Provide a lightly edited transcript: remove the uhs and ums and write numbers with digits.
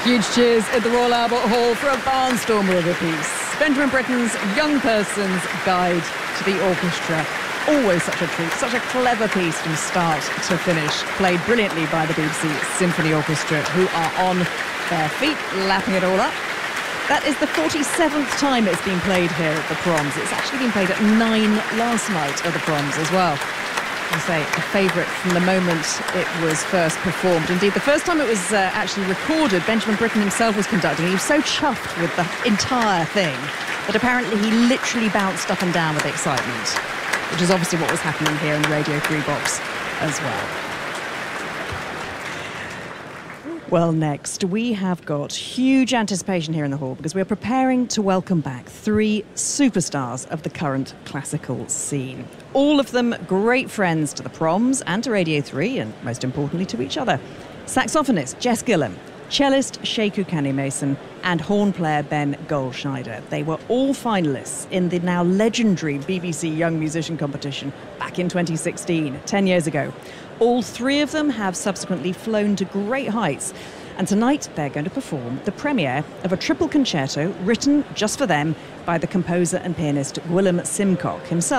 Huge cheers at the Royal Albert Hall for a barnstormer of a piece. Benjamin Britten's Young Person's Guide to the Orchestra. Always such a treat, such a clever piece from start to finish. Played brilliantly by the BBC Symphony Orchestra, who are on their feet, lapping it all up. That is the 47th time it's been played here at the Proms. It's actually been played at 9 last night at the Proms as well. I say, a favourite from the moment it was first performed. Indeed, the first time it was actually recorded, Benjamin Britten himself was conducting. He was so chuffed with the entire thing that apparently he literally bounced up and down with excitement, which is obviously what was happening here in the Radio 3 box as well. Well, next, we have got huge anticipation here in the hall because we're preparing to welcome back 3 superstars of the current classical scene. All of them great friends to the Proms and to Radio 3 and, most importantly, to each other. Saxophonist Jess Gillam, cellist Sheku Kani-Mason and horn player Ben Goldschneider. They were all finalists in the now legendary BBC Young Musician Competition back in 2016, 10 years ago. All 3 of them have subsequently flown to great heights. And tonight they're going to perform the premiere of a triple concerto written just for them by the composer and pianist Willem Simcock himself.